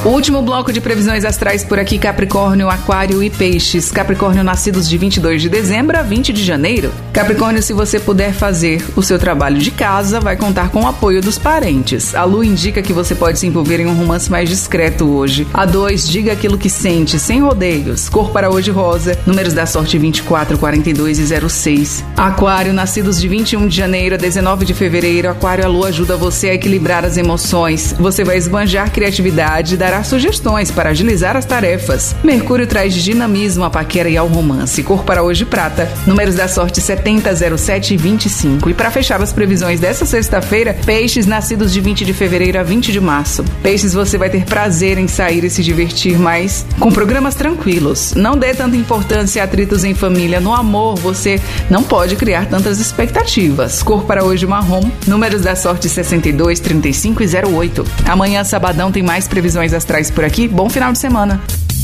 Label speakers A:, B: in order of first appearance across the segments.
A: O último bloco de previsões astrais por aqui: Capricórnio, Aquário e Peixes. Capricórnio, nascidos de 22 de dezembro a 20 de janeiro. Capricórnio, se você puder fazer o seu trabalho de casa, vai contar com o apoio dos parentes. A lua indica que você pode se envolver em um romance mais discreto hoje. A 2, diga aquilo que sente, sem rodeios. Cor para hoje rosa. Números da sorte 24, 42 e 06. Aquário, nascidos de 21 de janeiro a 19 de fevereiro. Aquário, a lua ajuda você a equilibrar as emoções. Você vai esbanjar criatividade e dará sugestões para agilizar as tarefas. Mercúrio traz dinamismo à paquera e ao romance. Cor para hoje prata. Números da sorte 70, 07 e 25. E para fechar as previsões dessa sexta-feira, Peixes, nascidos de 20 de fevereiro a 20 de março. Peixes, você vai ter prazer em sair e se divertir mais com programas tranquilos. Não dê tanta importância a atritos em família. No amor, você não pode criar tantas expectativas. Cor para hoje marrom. Números da sorte 62, 35 e 08. Amanhã, sabadão, tem mais previsões astrais por aqui. Bom final de semana.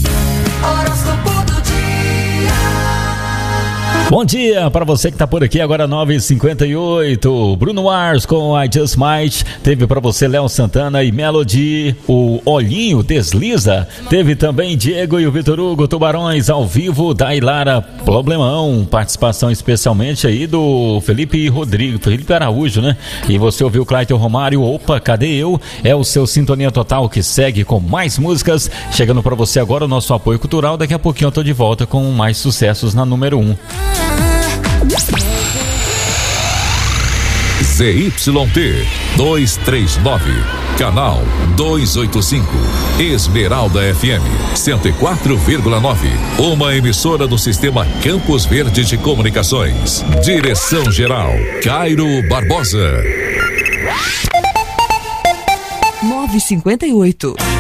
B: Bom dia para você que tá por aqui, agora 9h58. Bruno Mars com I Just Might. Teve para você Léo Santana e Melody. O Olhinho Desliza. Teve também Diego e o Vitor Hugo, Tubarões ao vivo. Dailara, Problemão. Participação especialmente aí do Felipe Araújo, né? E você ouviu Clayton Romário, Opa, Cadê Eu? É o seu Sintonia Total que segue com mais músicas. Chegando para você agora o nosso apoio cultural. Daqui a pouquinho eu tô de volta com mais sucessos na número 1.
C: ZYT 239, canal 285, Esmeralda FM 104,9, uma emissora do sistema Campos Verde de Comunicações. Direção geral Cairo Barbosa.
D: 9h58.